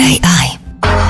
AI.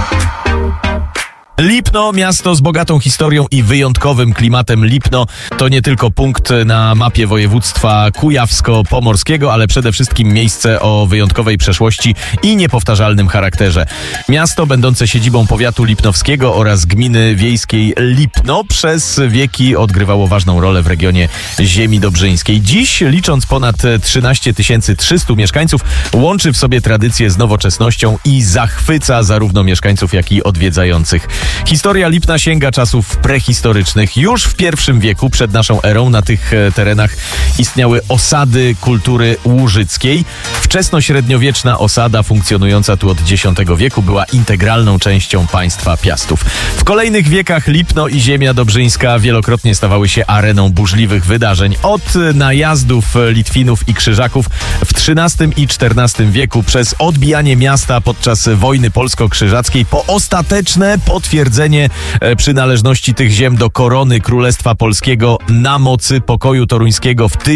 Lipno, miasto z bogatą historią i wyjątkowym klimatem. Lipno to nie tylko punkt na mapie województwa kujawsko-pomorskiego, ale przede wszystkim miejsce o wyjątkowej przeszłości i niepowtarzalnym charakterze. Miasto będące siedzibą powiatu lipnowskiego oraz gminy wiejskiej Lipno przez wieki odgrywało ważną rolę w regionie ziemi dobrzyńskiej. Dziś, licząc ponad 13 300 mieszkańców, łączy w sobie tradycję z nowoczesnością i zachwyca zarówno mieszkańców, jak i odwiedzających. Historia Lipna sięga czasów prehistorycznych. Już w I wieku przed naszą erą na tych terenach istniały osady kultury łużyckiej. Wczesnośredniowieczna osada funkcjonująca tu od X wieku była integralną częścią państwa Piastów. W kolejnych wiekach Lipno i ziemia dobrzyńska wielokrotnie stawały się areną burzliwych wydarzeń. Od najazdów Litwinów i Krzyżaków w XIII i XIV wieku przez odbijanie miasta podczas wojny polsko-krzyżackiej po ostateczne potwierdzenie przynależności tych ziem do korony Królestwa Polskiego na mocy pokoju toruńskiego w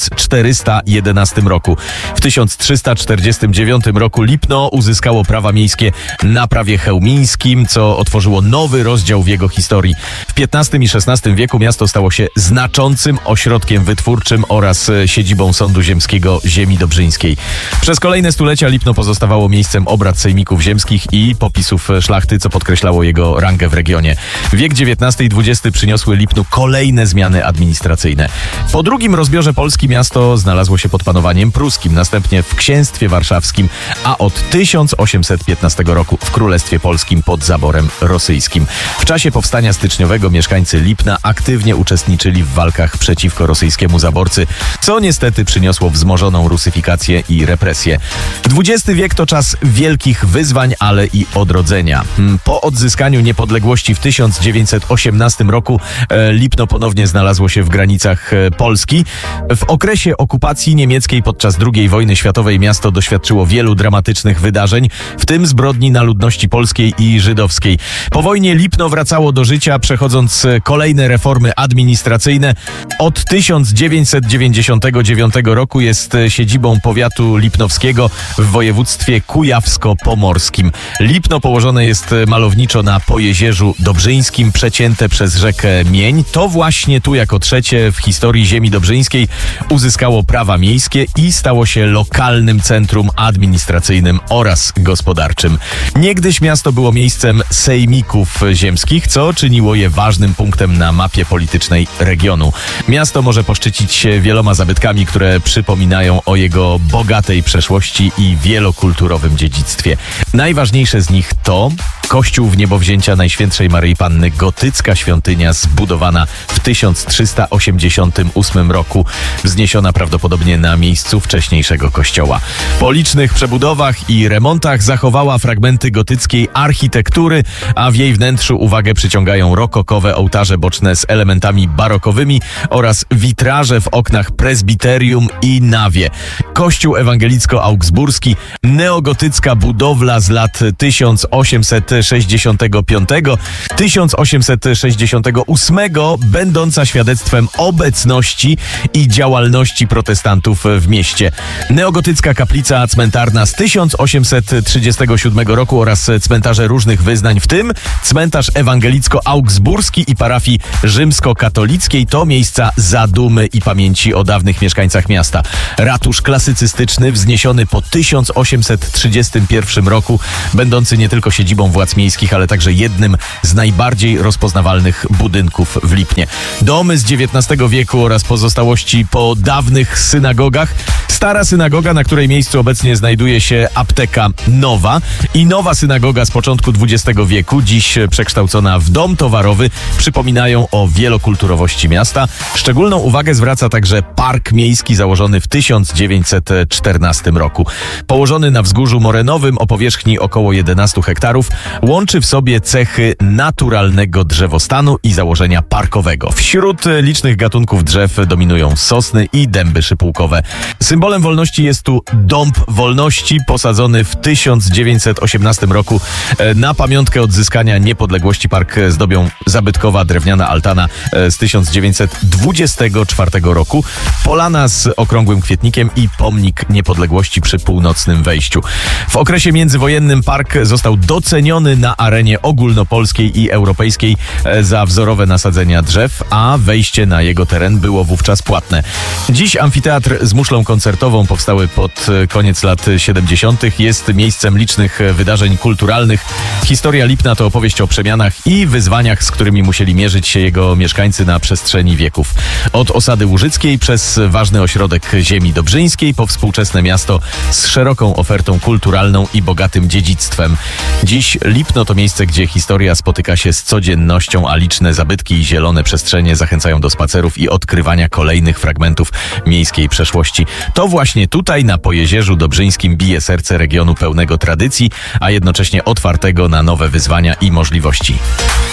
1411 roku. W 1349 roku Lipno uzyskało prawa miejskie na prawie chełmińskim, co otworzyło nowy rozdział w jego historii. W XV i XVI wieku miasto stało się znaczącym ośrodkiem wytwórczym oraz siedzibą Sądu Ziemskiego ziemi dobrzyńskiej. Przez kolejne stulecia Lipno pozostawało miejscem obrad sejmików ziemskich i popisów szlachty, co podkreślało jego rangę w regionie. Wiek XIX i XX przyniosły Lipnu kolejne zmiany administracyjne. Po drugim rozbiorze Polski miasto znalazło się pod panowaniem pruskim, następnie w Księstwie Warszawskim, a od 1815 roku w Królestwie Polskim pod zaborem rosyjskim. W czasie powstania styczniowego mieszkańcy Lipna aktywnie uczestniczyli w walkach przeciwko rosyjskiemu zaborcy, co niestety przyniosło wzmożoną rusyfikację i represję. XX wiek to czas wielkich wyzwań, ale i odrodzenia. Po odzyskaniu niepodległości w 1918 roku Lipno ponownie znalazło się w granicach Polski. W okresie okupacji niemieckiej podczas II wojny światowej miasto doświadczyło wielu dramatycznych wydarzeń, w tym zbrodni na ludności polskiej i żydowskiej. Po wojnie Lipno wracało do życia, przechodząc kolejne reformy administracyjne. Od 1999 roku jest siedzibą powiatu lipnowskiego w województwie kujawsko-pomorskim. Lipno położone jest malowniczo na Pojezierzu Dobrzyńskim, przecięte przez rzekę Mień. To właśnie tu jako trzecie w historii ziemi dobrzyńskiej uzyskało prawa miejskie i stało się lokalnym centrum administracyjnym oraz gospodarczym. Niegdyś miasto było miejscem sejmików ziemskich, co czyniło je ważnym punktem na mapie politycznej regionu. Miasto może poszczycić się wieloma zabytkami, które przypominają o jego bogatej przeszłości i wielokulturowym dziedzictwie. Najważniejsze z nich to Kościół Wniebowzięcia Najświętszej Maryi Panny, gotycka świątynia zbudowana w 1388 roku, wzniesiona prawdopodobnie na miejscu wcześniejszego kościoła. Po licznych przebudowach i remontach zachowała fragmenty gotyckiej architektury, a w jej wnętrzu uwagę przyciągają rokokowe ołtarze boczne z elementami barokowymi oraz witraże w oknach prezbiterium i nawie. Kościół ewangelicko-augsburski, neogotycka budowla z lat 1865-1868, będąca świadectwem obecności i działalności protestantów w mieście. Neogotycka kaplica cmentarna z 1837 roku oraz cmentarze różnych wyznań, w tym cmentarz ewangelicko-augsburski i parafii rzymskokatolickiej, to miejsca zadumy i pamięci o dawnych mieszkańcach miasta. Ratusz klasycystyczny wzniesiony po 1831 roku, będący nie tylko siedzibą władz miejskich, ale także jednym z najbardziej rozpoznawalnych budynków w Lipnie. Domy z XIX wieku oraz pozostałości po dawnych synagogach. Stara synagoga, na której miejscu obecnie znajduje się apteka Nowa, i nowa synagoga z początku XX wieku, dziś przekształcona w dom towarowy, przypominają o wielokulturowości miasta. Szczególną uwagę zwraca także park miejski założony w 1914 roku. Położony na wzgórzu morenowym o powierzchni około 11 hektarów, Łączy w sobie cechy naturalnego drzewostanu i założenia parkowego. Wśród licznych gatunków drzew dominują sosny i dęby szypułkowe. Symbolem wolności jest tu Dąb Wolności, posadzony w 1918 roku. Na pamiątkę odzyskania niepodległości park zdobią zabytkowa drewniana altana z 1924 roku, polana z okrągłym kwietnikiem i pomnik niepodległości przy północnym wejściu. W okresie międzywojennym park został doceniony na arenie ogólnopolskiej i europejskiej za wzorowe nasadzenia drzew, a wejście na jego teren było wówczas płatne. Dziś amfiteatr z muszlą koncertową, powstały pod koniec lat 70., jest miejscem licznych wydarzeń kulturalnych. Historia Lipna to opowieść o przemianach i wyzwaniach, z którymi musieli mierzyć się jego mieszkańcy na przestrzeni wieków. Od osady łużyckiej przez ważny ośrodek ziemi dobrzyńskiej po współczesne miasto z szeroką ofertą kulturalną i bogatym dziedzictwem. Dziś Lipno to miejsce, gdzie historia spotyka się z codziennością, a liczne zabytki i zielone przestrzenie zachęcają do spacerów i odkrywania kolejnych fragmentów miejskiej przeszłości. To właśnie tutaj, na Pojezierzu Dobrzyńskim, bije serce regionu pełnego tradycji, a jednocześnie otwartego na nowe wyzwania i możliwości.